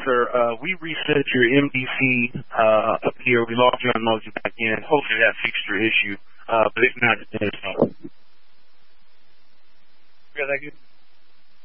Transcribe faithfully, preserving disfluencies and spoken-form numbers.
sir. Uh, we reset your M D C uh, up here. We logged you and logged you back in. Hopefully that fixed your issue. Uh, but if not, it's uh,